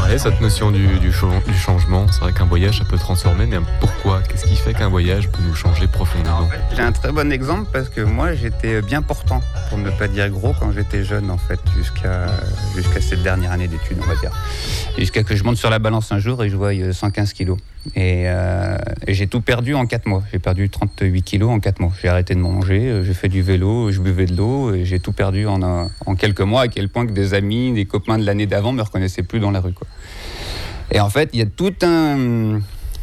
parler, cette notion du changement. C'est vrai qu'un voyage, ça peut transformer, mais pourquoi ? Qu'est-ce qui fait qu'un voyage peut nous changer profondément ? En fait, j'ai un très bon exemple parce que moi, j'étais bien portant, pour ne pas dire gros, quand j'étais jeune, en fait, jusqu'à cette dernière année d'études, on va dire. Jusqu'à que je monte sur la balance un jour et je vois 115 kilos. Et j'ai tout perdu en 4 mois. J'ai perdu 38 kilos en 4 mois. J'ai arrêté de manger, j'ai fait du vélo, je buvais de l'eau et j'ai tout perdu en quelques mois, à quel point que des amis, des copains de l'année d'avant me reconnaissaient plus dans la rue, quoi. Et en fait, il y a tout un...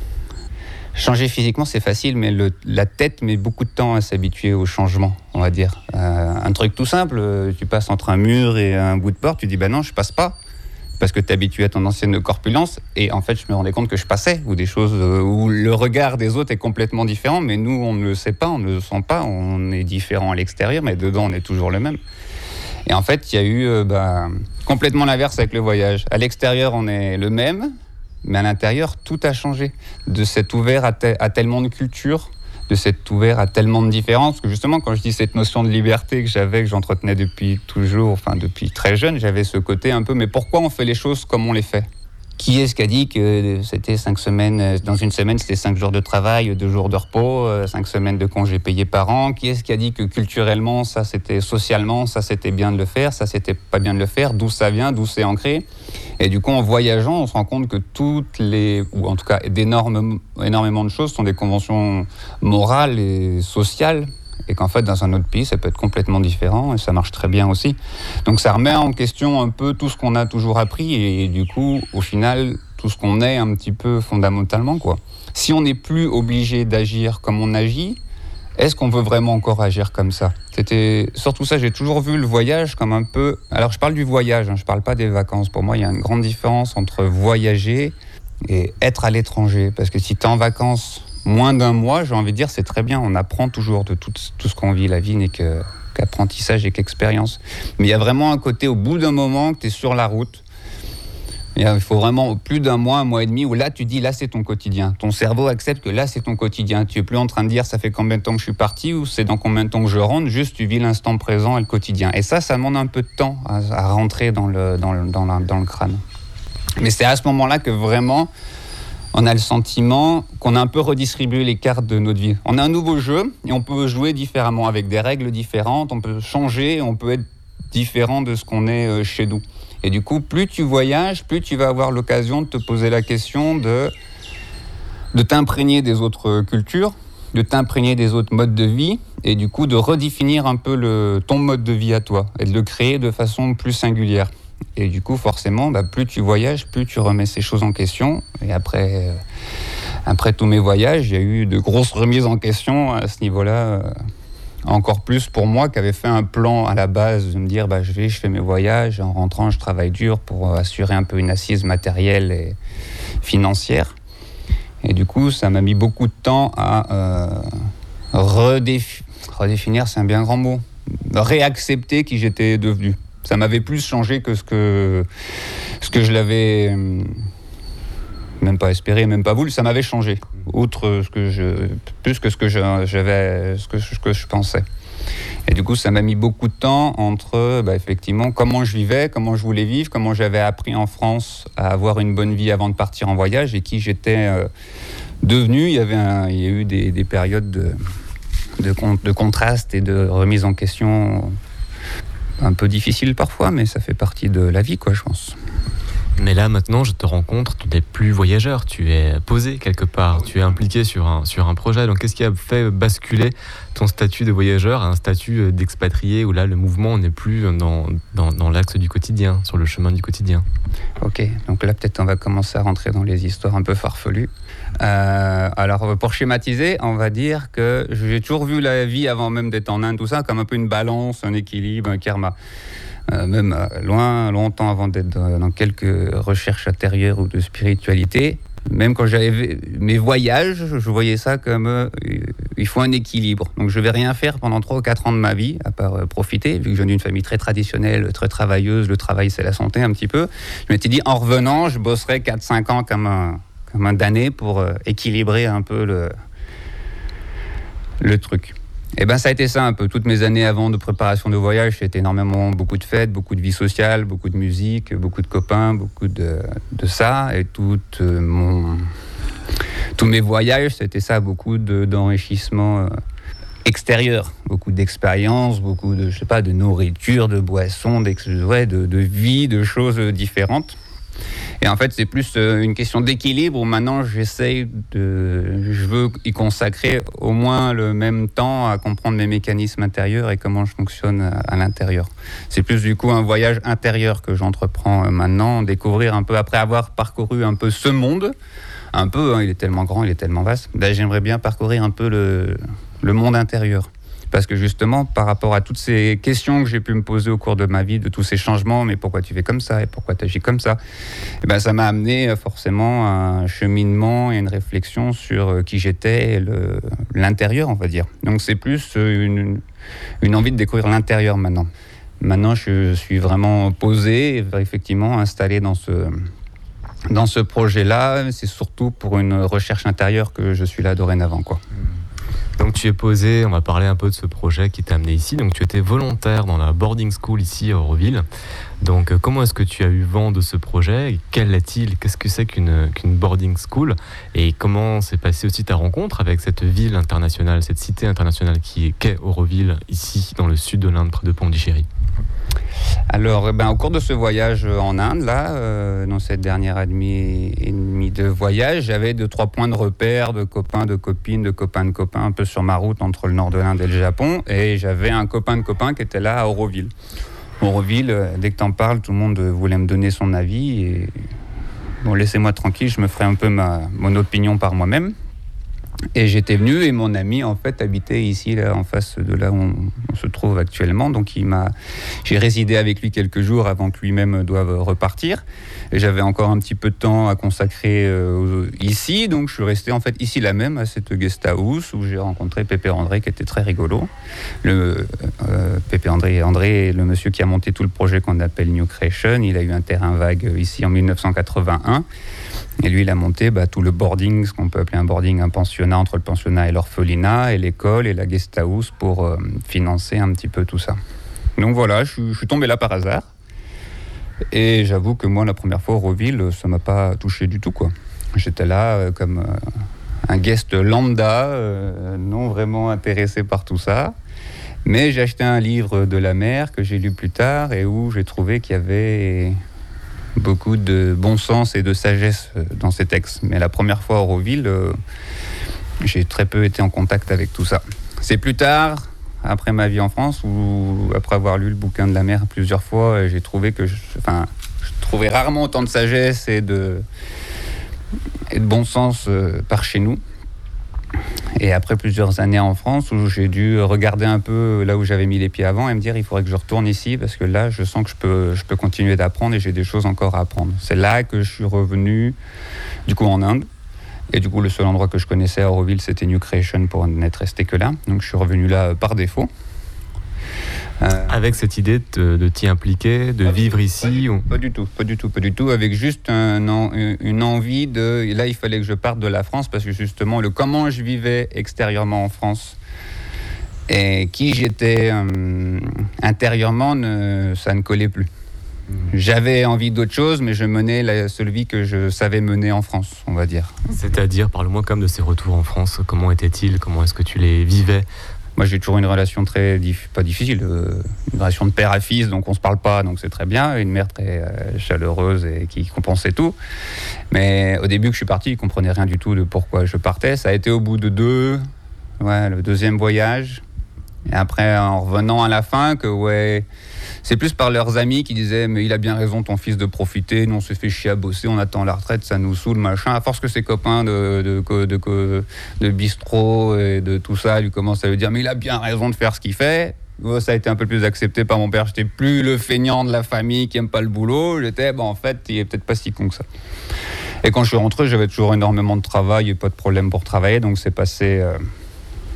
Changer physiquement, c'est facile, mais la tête met beaucoup de temps à s'habituer au changement, on va dire. Un truc tout simple, tu passes entre un mur et un bout de porte, tu dis non, je passe pas. Parce que tu es habitué à ton ancienne corpulence, et en fait, je me rendais compte que je passais, ou des choses où le regard des autres est complètement différent, mais nous, on ne le sait pas, on ne le sent pas, on est différent à l'extérieur, mais dedans, on est toujours le même. Et en fait, il y a eu complètement l'inverse avec le voyage. À l'extérieur, on est le même, mais à l'intérieur, tout a changé. De s'être ouvert à tellement de cultures, de s'être ouvert à tellement de différences. Parce que justement, quand je dis cette notion de liberté que j'entretenais depuis toujours, enfin depuis très jeune, j'avais ce côté un peu, mais pourquoi on fait les choses comme on les fait ? Qui est-ce qui a dit que c'était 5 semaines, dans une semaine, c'était 5 jours de travail, 2 jours de repos, 5 semaines de congés payés par an ? Qui est-ce qui a dit que culturellement, ça c'était socialement, ça c'était bien de le faire, ça c'était pas bien de le faire ? D'où ça vient, d'où c'est ancré ? Et du coup, en voyageant, on se rend compte que ou en tout cas énormément de choses sont des conventions morales et sociales, et qu'en fait, dans un autre pays, ça peut être complètement différent, et ça marche très bien aussi. Donc ça remet en question un peu tout ce qu'on a toujours appris, et du coup, au final, tout ce qu'on est un petit peu fondamentalement, quoi. Si on n'est plus obligé d'agir comme on agit, est-ce qu'on veut vraiment encore agir comme ça ? C'était surtout ça, j'ai toujours vu le voyage comme un peu... Alors je parle du voyage, je parle pas des vacances. Pour moi, il y a une grande différence entre voyager et être à l'étranger. Parce que si tu es en vacances moins d'un mois, j'ai envie de dire, c'est très bien. On apprend toujours de tout ce qu'on vit. La vie n'est qu'apprentissage et qu'expérience. Mais il y a vraiment un côté, au bout d'un moment, que tu es sur la route. Il faut vraiment plus d'un mois et demi, où là, tu dis, là, c'est ton quotidien. Ton cerveau accepte que là, c'est ton quotidien. Tu n'es plus en train de dire, ça fait combien de temps que je suis parti, ou c'est dans combien de temps que je rentre. Juste, tu vis l'instant présent et le quotidien. Et ça demande un peu de temps à rentrer dans le crâne. Mais c'est à ce moment-là que vraiment, on a le sentiment qu'on a un peu redistribué les cartes de notre vie. On a un nouveau jeu, et on peut jouer différemment, avec des règles différentes. On peut changer, on peut être différent de ce qu'on est chez nous. Et du coup, plus tu voyages, plus tu vas avoir l'occasion de te poser la question de t'imprégner des autres cultures, de t'imprégner des autres modes de vie, et du coup de redéfinir un peu ton mode de vie à toi, et de le créer de façon plus singulière. Et du coup, forcément, plus tu voyages, plus tu remets ces choses en question. Et après tous mes voyages, il y a eu de grosses remises en question à ce niveau-là. Encore plus pour moi qui avait fait un plan à la base de me dire je fais mes voyages, en rentrant je travaille dur pour assurer un peu une assise matérielle et financière. Et du coup ça m'a mis beaucoup de temps à redéfinir, c'est un bien grand mot, réaccepter qui j'étais devenu. Ça m'avait plus changé que ce que je l'avais même pas espéré, même pas voulu, ça m'avait changé. Outre plus que ce que je pensais. Et du coup, ça m'a mis beaucoup de temps entre, effectivement, comment je vivais, comment je voulais vivre, comment j'avais appris en France à avoir une bonne vie avant de partir en voyage, et qui j'étais devenu. Il y a eu des périodes de contraste et de remise en question un peu difficiles parfois, mais ça fait partie de la vie, je pense. Mais là, maintenant, je te rencontre, tu n'es plus voyageur, tu es posé quelque part, tu es impliqué sur un projet. Donc, qu'est-ce qui a fait basculer ton statut de voyageur à un statut d'expatrié, où là, le mouvement n'est plus dans l'axe du quotidien, sur le chemin du quotidien ? Ok, donc là, peut-être on va commencer à rentrer dans les histoires un peu farfelues. Alors, pour schématiser, on va dire que j'ai toujours vu la vie, avant même d'être en Inde, tout ça, comme un peu une balance, un équilibre, un karma. Même longtemps avant d'être dans quelques recherches intérieures ou de spiritualité, même quand j'avais mes voyages, je voyais ça comme il faut un équilibre. Donc je vais rien faire pendant 3 ou 4 ans de ma vie, à part profiter, vu que je viens d'une famille très traditionnelle, très travailleuse, le travail c'est la santé un petit peu. Je m'étais dit, en revenant, je bosserai 4-5 ans comme un damné pour équilibrer un peu le truc. Et ben ça a été ça un peu. Toutes mes années avant de préparation de voyage, c'était énormément beaucoup de fêtes, beaucoup de vie sociale, beaucoup de musique, beaucoup de copains, beaucoup de ça. Et tous mes voyages, c'était ça, beaucoup d'enrichissement extérieur, beaucoup d'expériences, beaucoup de, je sais pas, de nourriture, de boissons, de vie, de choses différentes. Et en fait, c'est plus une question d'équilibre où maintenant je veux y consacrer au moins le même temps à comprendre mes mécanismes intérieurs et comment je fonctionne à l'intérieur. C'est plus du coup un voyage intérieur que j'entreprends maintenant, découvrir un peu, après avoir parcouru un peu ce monde, un peu, hein, il est tellement grand, il est tellement vaste, ben, j'aimerais bien parcourir un peu le monde intérieur. Parce que justement, par rapport à toutes ces questions que j'ai pu me poser au cours de ma vie, de tous ces changements, mais pourquoi tu fais comme ça et pourquoi tu agis comme ça, et ben ça m'a amené forcément à un cheminement et une réflexion sur qui j'étais et l'intérieur, on va dire. Donc c'est plus une envie de découvrir l'intérieur maintenant. Maintenant, je suis vraiment posé, effectivement installé dans ce projet-là. C'est surtout pour une recherche intérieure que je suis là dorénavant, quoi. Donc tu es posé, on va parler un peu de ce projet qui t'a amené ici. Donc tu étais volontaire dans la boarding school ici à Auroville. Donc comment est-ce que tu as eu vent de ce projet? Quel est-il? Qu'est-ce que c'est qu'une boarding school? Et comment s'est passée aussi ta rencontre avec cette ville internationale, cette cité internationale qu'est Auroville, ici dans le sud de l'Inde, près de Pondichéry? Alors, au cours de ce voyage en Inde, là, dans cette dernière année et demie de voyage, j'avais 2-3 points de repère de copains, de copines, de copains, un peu sur ma route entre le nord de l'Inde et le Japon. Et j'avais un copain de copain qui était là à Auroville. Auroville, dès que t'en parles, tout le monde voulait me donner son avis. Et bon, laissez-moi tranquille, je me ferai un peu mon opinion par moi-même. Et j'étais venu et mon ami en fait habitait ici là, en face de là où on se trouve actuellement. Donc j'ai résidé avec lui quelques jours avant que lui-même doive repartir. Et j'avais encore un petit peu de temps à consacrer ici, donc je suis resté en fait ici là même à cette guest house où j'ai rencontré Pépé André qui était très rigolo. Pépé André est le monsieur qui a monté tout le projet qu'on appelle New Creation. Il a eu un terrain vague ici en 1981. Et lui, il a monté tout le boarding, ce qu'on peut appeler un boarding, un pensionnat entre le pensionnat et l'orphelinat, et l'école et la guest house pour financer un petit peu tout ça. Donc voilà, je suis tombé là par hasard. Et j'avoue que moi, la première fois, Auroville, ça ne m'a pas touché du tout, quoi. J'étais là comme un guest lambda, non vraiment intéressé par tout ça. Mais j'ai acheté un livre de la mer que j'ai lu plus tard et où j'ai trouvé qu'il y avait beaucoup de bon sens et de sagesse dans ces textes. Mais la première fois à Auroville, j'ai très peu été en contact avec tout ça. C'est plus tard, après ma vie en France, ou après avoir lu le bouquin de la mer plusieurs fois, j'ai trouvé que je trouvais rarement autant de sagesse et de bon sens par chez nous. Et après plusieurs années en France, où j'ai dû regarder un peu là où j'avais mis les pieds avant et me dire il faudrait que je retourne ici parce que là je sens que je peux continuer d'apprendre et j'ai des choses encore à apprendre. C'est là que je suis revenu du coup en Inde. Et du coup le seul endroit que je connaissais à Auroville c'était New Creation pour n'être resté que là. Donc je suis revenu là par défaut. Avec cette idée de t'y impliquer, de vivre ici Pas du tout. Avec juste une envie de... Là, il fallait que je parte de la France parce que justement, comment je vivais extérieurement en France et qui j'étais intérieurement, ça ne collait plus. J'avais envie d'autre chose, mais je menais la seule vie que je savais mener en France, on va dire. C'est-à-dire, parle-moi comme de ces retours en France. Comment étaient-ils? Comment est-ce que tu les vivais? Moi, j'ai toujours une relation pas difficile, une relation de père à fils, donc on se parle pas, donc c'est très bien. Une mère très chaleureuse et qui compensait tout. Mais au début que je suis parti, ils comprenaient rien du tout de pourquoi je partais. Ça a été au bout de le deuxième voyage. Et après, en revenant à la fin, c'est plus par leurs amis qui disaient « Mais il a bien raison, ton fils, de profiter. Nous, on se fait chier à bosser, on attend la retraite, ça nous saoule, machin. » À force que ses copains de bistrot et de tout ça lui commencent à lui dire « Mais il a bien raison de faire ce qu'il fait. » Ça a été un peu plus accepté par mon père. J'étais plus le feignant de la famille qui aime pas le boulot. J'étais, en fait, il est peut-être pas si con que ça. Et quand je suis rentré, j'avais toujours énormément de travail et pas de problème pour travailler. Donc, c'est passé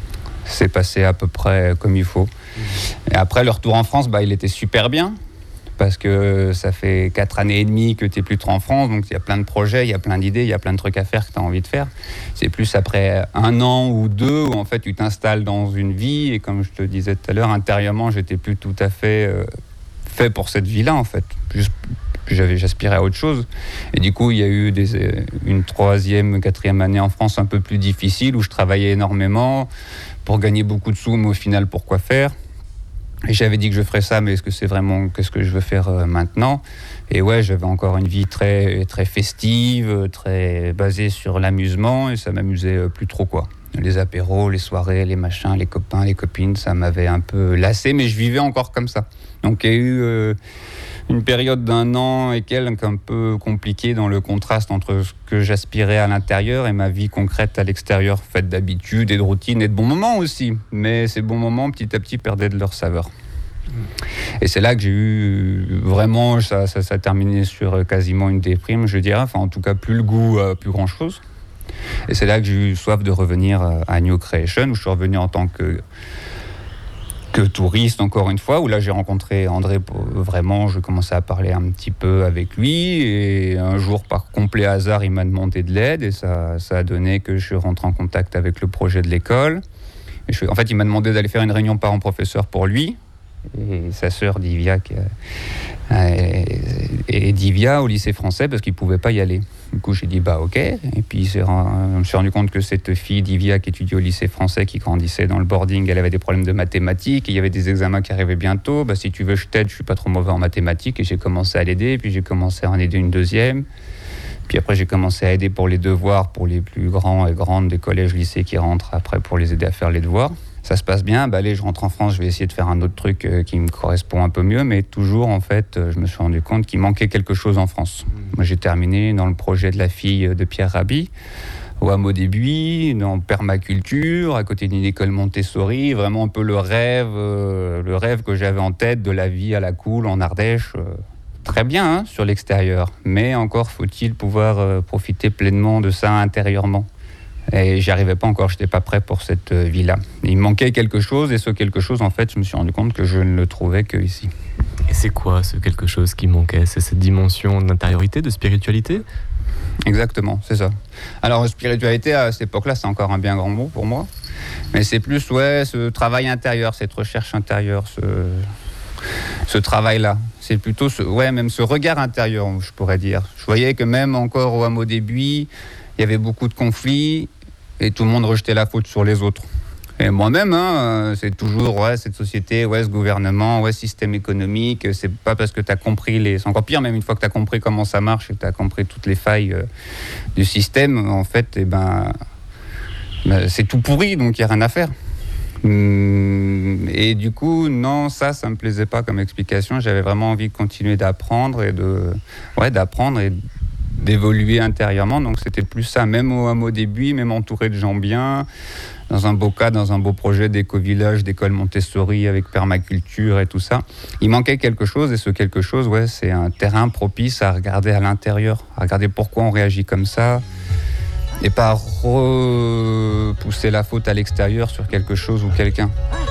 à peu près comme il faut. Et après, le retour en France, il était super bien. parce que ça fait 4 années et demie que tu n'es plus trop en France, donc il y a plein de projets, il y a plein d'idées, il y a plein de trucs à faire que tu as envie de faire. C'est plus après 1 an ou 2 où en fait tu t'installes dans une vie, et comme je te disais tout à l'heure, intérieurement j'étais plus tout à fait fait pour cette vie-là en fait. J'aspirais à autre chose. Et du coup, il y a eu une 3e, 4e année en France un peu plus difficile où je travaillais énormément pour gagner beaucoup de sous, mais au final, pourquoi faire ? Et j'avais dit que je ferais ça, mais est-ce que c'est vraiment qu'est-ce que je veux faire maintenant ? Et ouais, j'avais encore une vie très, très festive, très basée sur l'amusement, et ça m'amusait plus trop, quoi. Les apéros, les soirées, les machins, les copains, les copines, ça m'avait un peu lassé, mais je vivais encore comme ça. Donc il y a eu une période d'1 an et quelques un peu compliquée dans le contraste entre ce que j'aspirais à l'intérieur et ma vie concrète à l'extérieur, faite d'habitudes et de routines et de bons moments aussi. Mais ces bons moments, petit à petit, perdaient de leur saveur. Et c'est là que j'ai eu vraiment, ça a terminé sur quasiment une déprime, je dirais, enfin en tout cas plus le goût à plus grand-chose. Et c'est là que j'ai eu soif de revenir à New Creation, où je suis revenu en tant que touriste, encore une fois, où là j'ai rencontré André, vraiment, je commençais à parler un petit peu avec lui, et un jour, par complet hasard, il m'a demandé de l'aide, et ça a donné que je rentre en contact avec le projet de l'école. En fait, il m'a demandé d'aller faire une réunion parents-professeurs pour lui, et sa sœur Divya, et Divya au lycée français, parce qu'il ne pouvait pas y aller. Du coup, j'ai dit ok. Et puis, je me suis rendu compte que cette fille, Divya, qui étudiait au lycée français, qui grandissait dans le boarding, elle avait des problèmes de mathématiques. Et il y avait des examens qui arrivaient bientôt. Si tu veux, je t'aide. Je suis pas trop mauvais en mathématiques. Et j'ai commencé à l'aider. Et puis, j'ai commencé à en aider une deuxième. Puis après, j'ai commencé à aider pour les devoirs, pour les plus grands et grandes des collèges, lycées qui rentrent après pour les aider à faire les devoirs. Ça se passe bien, allez, je rentre en France, je vais essayer de faire un autre truc qui me correspond un peu mieux, mais toujours, en fait, je me suis rendu compte qu'il manquait quelque chose en France. Moi, j'ai terminé dans le projet de la fille de Pierre Rabhi, au hameau des Buis, dans permaculture, à côté d'une école Montessori, vraiment un peu le rêve que j'avais en tête de la vie à la cool en Ardèche. Très bien, sur l'extérieur, mais encore faut-il pouvoir profiter pleinement de ça intérieurement. Et j'y arrivais pas encore, je n'étais pas prêt pour cette vie-là. Il me manquait quelque chose, et ce quelque chose, en fait, je me suis rendu compte que je ne le trouvais qu'ici. Et c'est quoi ce quelque chose qui manquait ? C'est cette dimension d'intériorité, de spiritualité ? Exactement, c'est ça. Alors, spiritualité, à cette époque-là, c'est encore un bien grand mot pour moi. Mais c'est plus, ce travail intérieur, cette recherche intérieure, ce travail-là. C'est plutôt, même ce regard intérieur, je pourrais dire. Je voyais que même encore au hameau des Buis, il y avait beaucoup de conflits et tout le monde rejetait la faute sur les autres. Et moi-même, c'est toujours cette société, ce gouvernement, ce système économique. C'est pas parce que tu as compris c'est encore pire, même une fois que tu as compris comment ça marche et que tu as compris toutes les failles du système, en fait, c'est tout pourri, donc il n'y a rien à faire. Et du coup, non, ça me plaisait pas comme explication. J'avais vraiment envie de continuer d'apprendre et d'évoluer intérieurement, donc c'était plus ça, même au hameau des Buis, même entouré de gens bien, dans un beau cadre, dans un beau projet d'éco-village, d'école Montessori avec permaculture et tout ça. Il manquait quelque chose, et ce quelque chose, c'est un terrain propice à regarder à l'intérieur, à regarder pourquoi on réagit comme ça, et pas repousser la faute à l'extérieur sur quelque chose ou quelqu'un.